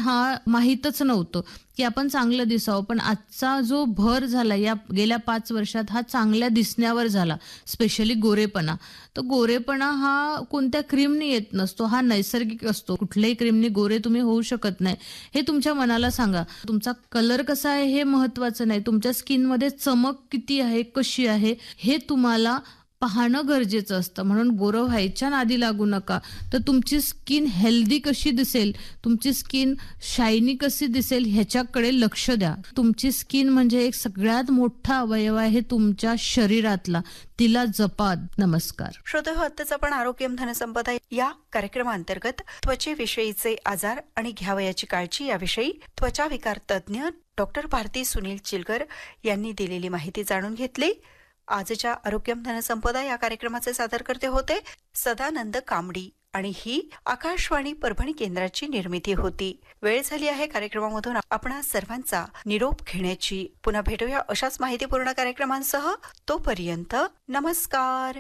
हा माहीतच नव्हतं की आपण चांगलं दिसावं. पण आजचा जो भर झाला या गेल्या 5 वर्षात हा चांगल्या दिसण्यावर झाला. स्पेशली गोरेपणा. तर गोरेपणा हा कोणत्या क्रीमने येत नसतो. हा नैसर्गिक असतो. कुठल्याही क्रीमने गोरे तुम्ही होऊ शकत नाही. हे तुमच्या मनाला सांगा. तुमचा कलर कसा आहे हे महत्त्वाचं नाही. तुमच्या स्किनमध्ये चमक किती आहे, कशी आहे हे तुम्हाला पाहणं गरजेचं असतं. म्हणून गोरं व्हायच्या नादी लागू नका. तर तुमची स्किन हेल्दी कशी दिसेल, तुमची स्किन शायनी कशी दिसेल ह्याच्याकडे लक्ष द्या. तुमची स्किन म्हणजे एक सगळ्यात मोठा अवयव आहे तुमच्या शरीरातला. तिला जपा. नमस्कार. श्रोते, आत्ताच आपण आरोग्यम धनसंपदा या कार्यक्रमांतर्गत त्वचेविषयीचे आजार आणि घ्यावयाची काळजी याविषयी त्वचा विकार तज्ज्ञ डॉक्टर भारती सुनील चिलकर यांनी दिलेली माहिती जाणून घेतली. आजच्या आरोग्यम धनसंपदा या कार्यक्रमाचे सादरकर्ते होते सदानंद कामडी आणि ही आकाशवाणी परभणी केंद्राची निर्मिती होती. वेळ झाली आहे कार्यक्रमामधून आपणा सर्वांचा निरोप घेण्याची. पुन्हा भेटूया अशाच माहितीपूर्ण कार्यक्रमांसह. तोपर्यंत नमस्कार.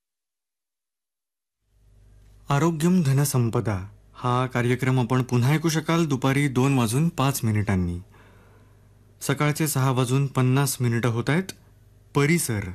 आरोग्यम धनसंपदा हा कार्यक्रम आपण पुन्हा ऐकू शकाल दुपारी 2:05 सकाळचे 6:50 होत आहेत. परिसर.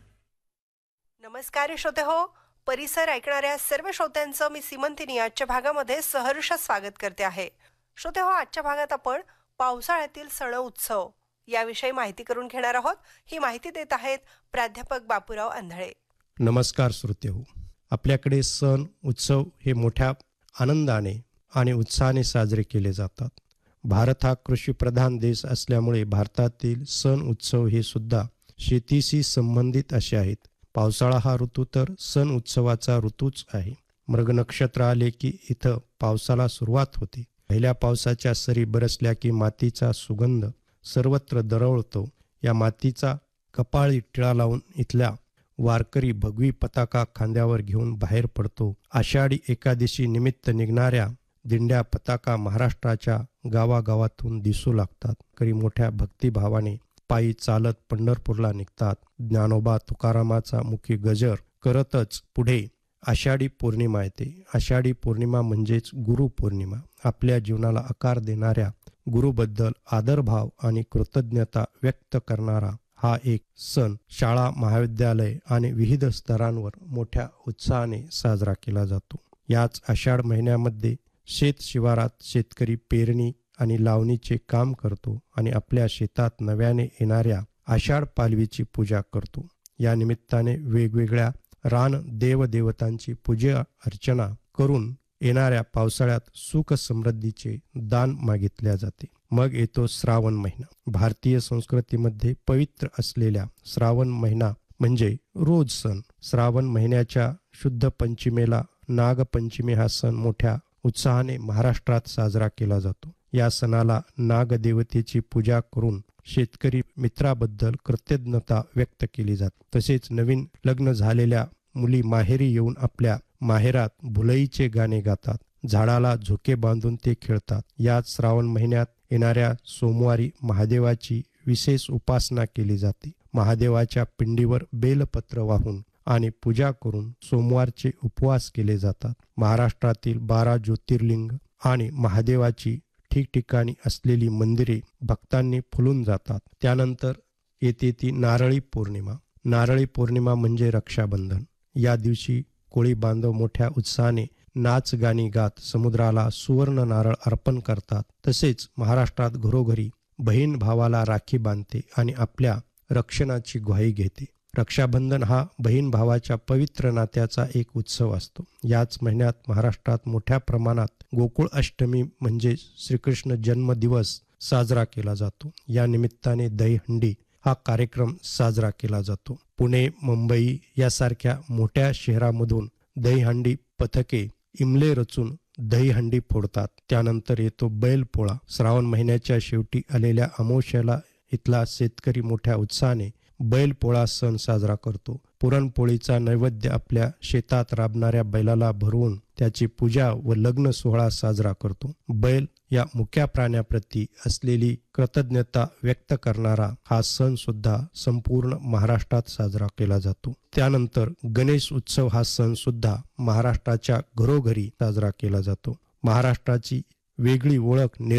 नमस्कार श्रोते हो. परिसर ऐकणाऱ्या सर्व श्रोत्यांचं मी सीमंतिनी आजच्या भागामध्ये सहर्ष स्वागत करते आहे. श्रोते हो, आजच्या भागात आपण पावसाळ्यातील सण उत्सव याविषयी माहिती करून घेणार आहोत. ही माहिती देत आहेत प्राध्यापक बापूराव आंधळे. नमस्कार श्रोते हो. आपल्याकडे सण उत्सव हे मोठ्या आनंदाने आणि उत्साहाने साजरे केले जातात. भारत हा कृषीप्रधान देश असल्यामुळे भारतातील सण उत्सव हे सुद्धा शेतीशी संबंधित असे आहेत. पावसाळा हा ऋतू तर सण उत्सवाचा ऋतूच आहे. मृग नक्षत्र आले की इथं पावसाला सुरुवात होते. पहिल्या पावसाच्या सरी बरसल्या की मातीचा सुगंध सर्वत्र दरवळतो. या मातीचा कपाळी टिळा लावून इथल्या वारकरी भगवी पताका खांद्यावर घेऊन बाहेर पडतो. आषाढी एकादशी निमित्त निघणाऱ्या दिंड्या पताका महाराष्ट्राच्या गावागावातून दिसू लागतात. करी मोठ्या भक्तिभावाने पायी चालत पंढरपूरला निघतात. ज्ञानोबा तुकारामाचा मुखी गजर करतच पुढे आषाढी पौर्णिमा येते. आषाढी पौर्णिमा म्हणजेच गुरुपौर्णिमा. आपल्या जीवनाला आकार देणाऱ्या गुरुबद्दल आदरभाव आणि कृतज्ञता व्यक्त करणारा हा एक सण शाळा, महाविद्यालय आणि विविध स्तरांवर मोठ्या उत्साहाने साजरा केला जातो. याच आषाढ महिन्यामध्ये शेत शिवारात शेतकरी पेरणी आणि लावणीचे काम करतो आणि आपल्या शेतात नव्याने येणाऱ्या आषाढ पालवीची पूजा करतो. या निमित्ताने वेगवेगळ्या रान देवदेवतांची पूजा अर्चना करून येणाऱ्या पावसाळ्यात सुख समृद्धीचे दान मागितल्या जाते. मग येतो श्रावण महिना. भारतीय संस्कृतीमध्ये पवित्र असलेल्या श्रावण महिना म्हणजे रोज सण. श्रावण महिन्याच्या शुद्ध पंचमीला नागपंचमी हा सण मोठ्या उत्साहाने महाराष्ट्रात साजरा केला जातो. या सणाला नागदेवतेची पूजा करून शेतकरी मित्राबद्दल कृतज्ञता व्यक्त केली जाते. तसेच नवीन लग्न झालेल्या मुली माहेरी येऊन आपल्या माहेरात भुलईचे गाणे गातात. झाडाला झोके बांधून ते खेळतात. याच श्रावण महिन्यात येणाऱ्या सोमवारी महादेवाची विशेष उपासना केली जाते. महादेवाच्या पिंडीवर बेलपत्र वाहून आणि पूजा करून सोमवारचे उपवास केले जातात. महाराष्ट्रातील 12 ज्योतिर्लिंग आणि महादेवाची ठिकठिकाणी असलेली मंदिरे भक्तांनी फुलून जातात. त्यानंतर येते ती नारळी पौर्णिमा. नारळी पौर्णिमा म्हणजे रक्षाबंधन. या दिवशी कोळी बांधव मोठ्या उत्साहाने नाच गाणी गात समुद्राला सुवर्ण नारळ अर्पण करतात. तसेच महाराष्ट्रात घरोघरी बहीण भावाला राखी बांधते आणि आपल्या रक्षणाची ग्वाही घेते. रक्षाबंधन हा बहीण भावाच्या पवित्र नात्याचा एक उत्सव असतो. याच महिन्यात महाराष्ट्रात मोठ्या प्रमाणात गोकुळ अष्टमी म्हणजे श्रीकृष्ण जन्म दिवस साजरा केला जातो. या निमित्ताने दहीहंडी हा कार्यक्रम साजरा केला जातो. पुणे, मुंबई यासारख्या मोठ्या शहरामधून दहीहंडी पथके इमले रचून दहीहंडी फोडतात. त्यानंतर येतो बैलपोळा. श्रावण महिन्याच्या शेवटी आलेल्या अमावस्येला इथला शेतकरी मोठ्या उत्साहाने बैलपोळा सण साजरा करतो. पुरणपोळीचा नैवेद्य आपल्या शेतात राबणाऱ्या बैलाला भरवून त्याची पूजा व लग्न सोहळा साजरा करतो. बैल या मुक्या प्राण्याप्रती असलेली कृतज्ञता व्यक्त करणारा हा सण सुद्धा संपूर्ण महाराष्ट्रात साजरा केला जातो. त्यानंतर गणेश उत्सव हा सण सुद्धा महाराष्ट्राच्या घरोघरी साजरा केला जातो. महाराष्ट्राची वेगळी ओळख